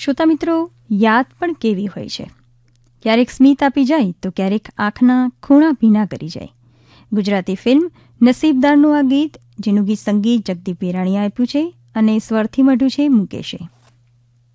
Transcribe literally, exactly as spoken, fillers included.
શ્રોતા મિત્રો, યાદ પણ કેવી હોય છે. ક્યારેક સ્મિત આપી જાય તો ક્યારેક આંખના ખૂણા ભીના કરી જાય. ગુજરાતી ફિલ્મ નસીબદારનું આ ગીત, જેનું ગીત સંગીત જગદીપ હિરાણીએ આપ્યું છે અને સ્વરથી મઢ્યું છે મુકેશે.